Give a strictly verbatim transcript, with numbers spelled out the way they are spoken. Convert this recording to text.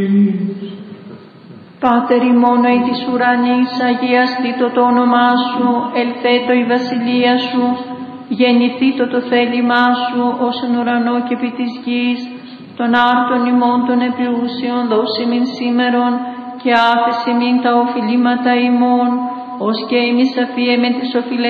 Πάτερ ημών ει της ουρανής, αγιαστήτω το όνομά σου, ελθέτω η βασιλεία σου, γεννηθήτω το θέλημά σου, ως εν ουρανό και επί της γης, των άρτων ημών των επιούσιων δώσει μην σήμερον, και άφεση μην τα οφειλήματα ημών, ως και εμείς αφίεμεν τις οφειλές